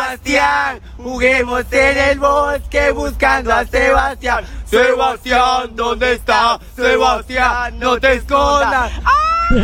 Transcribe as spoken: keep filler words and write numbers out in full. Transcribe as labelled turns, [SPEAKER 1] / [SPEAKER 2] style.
[SPEAKER 1] Sebastián, juguemos en el bosque buscando a Sebastián. Sebastián, ¿dónde está? Sebastián, no te escondas.